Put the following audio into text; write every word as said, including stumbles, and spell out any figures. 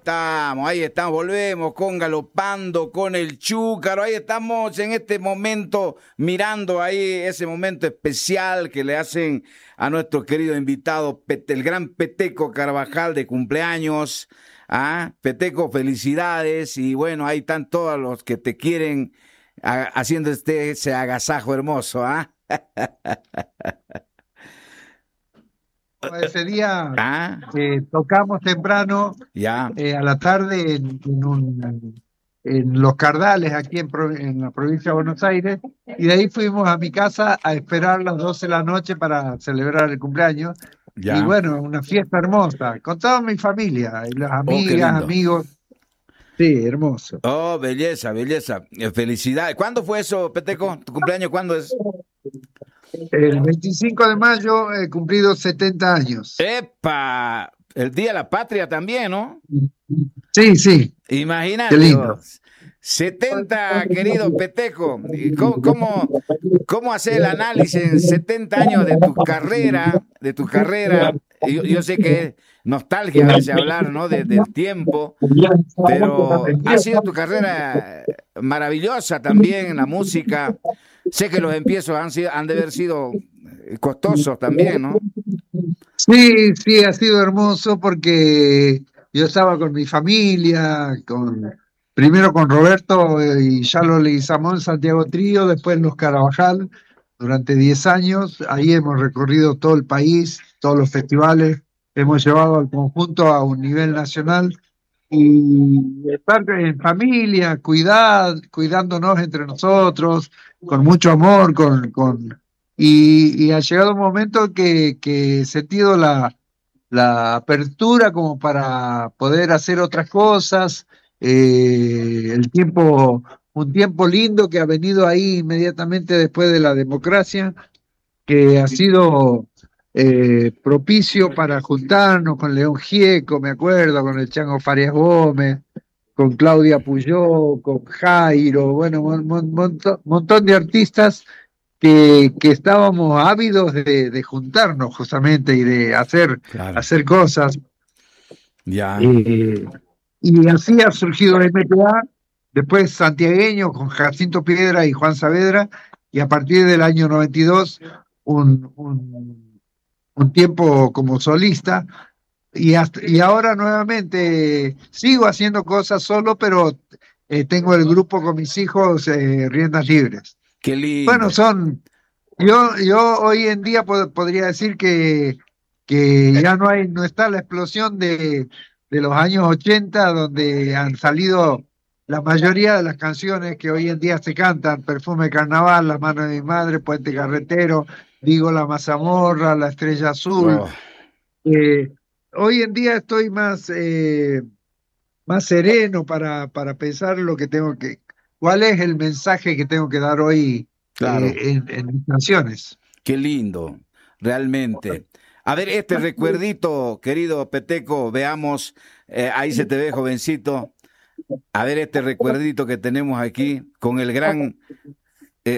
estamos, ahí estamos, volvemos con Galopando con el Chúcaro, ahí estamos en este momento mirando ahí ese momento especial que le hacen a nuestro querido invitado, el gran Peteco Carvajal de cumpleaños. Ah, Peteco, felicidades, y bueno, ahí están todos los que te quieren a, haciendo este ese agasajo hermoso, ¿ah? Ese día Ah, eh, tocamos temprano ya, eh, a la tarde en, en, un- en Los Cardales, aquí en, Pro- en la provincia de Buenos Aires, y de ahí fuimos a mi casa a esperar las doce de la noche para celebrar el cumpleaños. Y ya. bueno, una fiesta hermosa, con toda mi familia, y las Oh, qué amigas, lindo. amigos. Sí, hermoso. Oh, belleza, belleza. Eh, Felicidades. ¿Cuándo fue eso, Peteco? ¿Tu cumpleaños cuándo es? El veinticinco de mayo he cumplido setenta años. ¡Epa! El Día de la Patria también, ¿no? Sí, sí, qué Imagínate lindo. vos. setenta, querido Peteco. ¿Y ¿Cómo, cómo, cómo hacer el análisis en setenta años de tu carrera, de tu carrera? Yo, yo sé que es nostalgia a veces hablar, ¿no? De- del tiempo, pero ha sido tu carrera maravillosa también en la música. Sé que los empiezos han sido, han de haber sido costosos también, ¿no? Sí, sí, ha sido hermoso porque yo estaba con mi familia, con primero con Roberto eh, y Yalo Leguizamón, Santiago Trío, después los Carabajal, durante diez años. Ahí hemos recorrido todo el país, todos los festivales, hemos llevado al conjunto a un nivel nacional y estar en familia, cuidar, cuidándonos entre nosotros, con mucho amor, con, con y, y ha llegado un momento que, que he sentido la, la apertura como para poder hacer otras cosas, eh, el tiempo, un tiempo lindo que ha venido ahí inmediatamente después de la democracia, que ha sido eh, propicio para juntarnos con León Gieco, me acuerdo, con el Chango Farias Gómez, con Claudia Puyó, con Jairo, bueno, un mon- monto- montón de artistas que, que estábamos ávidos de, de juntarnos justamente y de hacer, Claro. hacer cosas. Ya. eh, y así ha surgido M P A, después Santiagueño con Jacinto Piedra y Juan Saavedra, y a partir del año noventa y dos un, un, un tiempo como solista, y, hasta, y ahora nuevamente sigo haciendo cosas solo, pero eh, tengo el grupo con mis hijos, eh, Riendas Libres. Qué Bueno, lindo. son, yo, yo hoy en día pod- podría decir que, que ya no hay, no está la explosión de, de los años ochenta donde han salido la mayoría de las canciones que hoy en día se cantan: Perfume de Carnaval, La mano de mi madre, Puente Carretero, Digo la mazamorra, La estrella azul. Oh, Eh, Hoy en día estoy más, eh, más sereno para, para pensar lo que tengo que, cuál es el mensaje que tengo que dar hoy eh, claro. en, en mis canciones. Qué lindo, realmente. A ver, este recuerdito, querido Peteco, veamos, eh, ahí se te ve, jovencito. A ver, este recuerdito que tenemos aquí con el gran